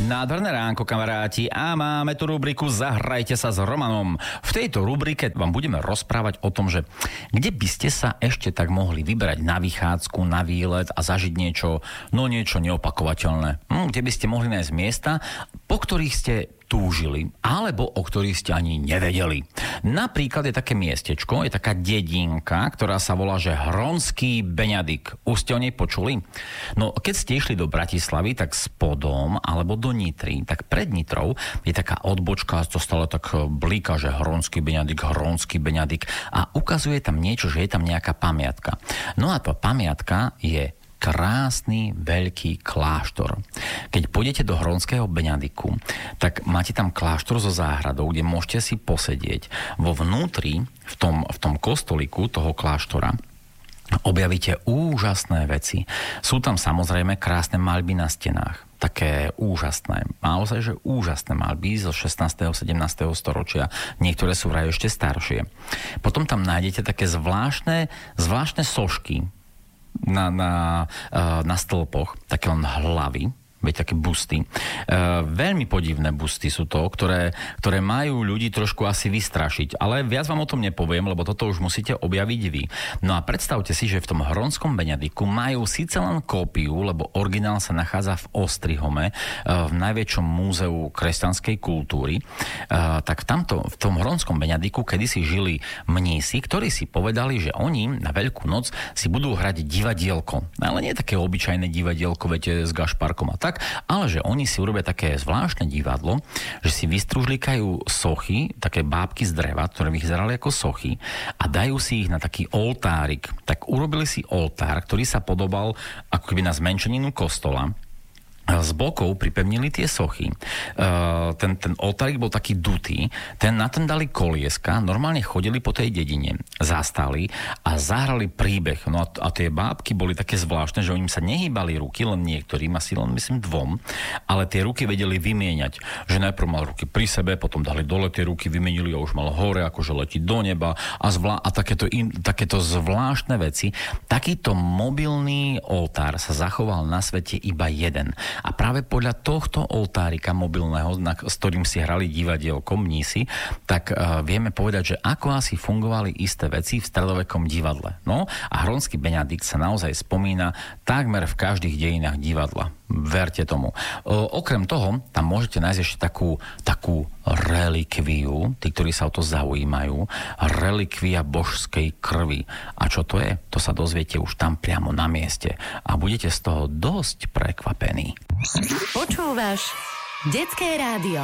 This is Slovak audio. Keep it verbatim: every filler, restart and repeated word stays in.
Nádherné ránko, kamaráti, a máme tu rubriku Zahrajte sa s Romanom. V tejto rubrike vám budeme rozprávať o tom, že kde by ste sa ešte tak mohli vybrať na vychádzku, na výlet a zažiť niečo, no niečo neopakovateľné. Hm, kde by ste mohli nájsť miesta, po ktorých ste túžili, alebo o ktorých ste ani nevedeli. Napríklad je také miestečko, je taká dedinka, ktorá sa volá, že Hronský Beňadik. Už ste o nej počuli? No, keď ste išli do Bratislavy, tak spodom, alebo do Nitry, tak pred Nitrou je taká odbočka, to stále tak blíka, že Hronský Beňadik, Hronský Beňadik, a ukazuje tam niečo, že je tam nejaká pamiatka. No a tá pamiatka je krásny veľký kláštor. Keď pôjdete do Hronského Beňadiku, tak máte tam kláštor so záhradou, kde môžete si posedieť. Vo vnútri, v tom, v tom kostolíku toho kláštora, objavíte úžasné veci. Sú tam samozrejme krásne maľby na stenách. Také úžasné. Naozaj, že úžasné maľby zo šestnásteho sedemnásteho storočia. Niektoré sú vraj ešte staršie. Potom tam nájdete také zvláštne, zvláštne sošky na, na, na stĺpoch, také len hlavy, veď také busty. E, veľmi podivné busty sú to, ktoré, ktoré majú ľudí trošku asi vystrašiť. Ale viac vám o tom nepoviem, lebo toto už musíte objaviť vy. No a predstavte si, že v tom Hronskom Beňadiku majú síce len kópiu, lebo originál sa nachádza v Ostrihome, e, v najväčšom múzeu kresťanskej kultúry. E, tak v, tamto, v tom Hronskom Beňadiku kedysi žili mnísi, ktorí si povedali, že oni na Veľkú noc si budú hrať divadielko. Ale nie také obyčajné divadielko, viete, s gašparkom a tak, ale že oni si urobia také zvláštne divadlo, že si vystružlikajú sochy, také bábky z dreva, ktoré vyzerali ako sochy, a dajú si ich na taký oltárik. Tak urobili si oltár, ktorý sa podobal ako keby na zmenšeninu kostola. Z bokov pripevnili tie sochy. Uh, ten, ten oltárik bol taký dutý, ten, na ten dali kolieska, normálne chodili po tej dedine, zastali a zahrali príbeh. No a, a tie bábky boli také zvláštne, že oni sa nehýbali ruky, len niektorým, asi len myslím dvom, ale tie ruky vedeli vymieňať. Že najprv mal ruky pri sebe, potom dali dole tie ruky, vymenili a už mal hore, akože letí do neba a, zvlá, a takéto, in, takéto zvláštne veci. Takýto mobilný oltár sa zachoval na svete iba jeden. A práve podľa tohto oltárika mobilného, na, s ktorým si hrali divadielko mnísi, tak uh, vieme povedať, že ako asi fungovali isté veci v stredovekom divadle. No a Hronský Beňadik sa naozaj spomína takmer v každých dejinách divadla. Verte tomu. Uh, okrem toho, tam môžete nájsť ešte takú, takú relikviu, tí, ktorí sa o to zaujímajú, relikvia božskej krvi. A čo to je? To sa dozviete už tam priamo na mieste. A budete z toho dosť prekvapení. Počúvaš Detské rádio.